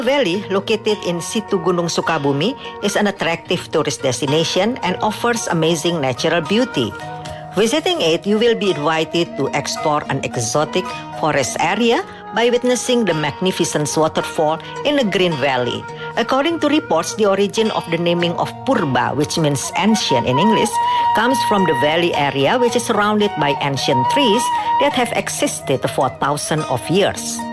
Valley, located in Situ Gunung Sukabumi, is an attractive tourist destination and offers amazing natural beauty. Visiting it, you will be invited to explore an exotic forest area by witnessing the magnificent waterfall in a green valley. According to reports, the origin of the naming of Purba, which means ancient in English, comes from the valley area which is surrounded by ancient trees that have existed for thousands of years.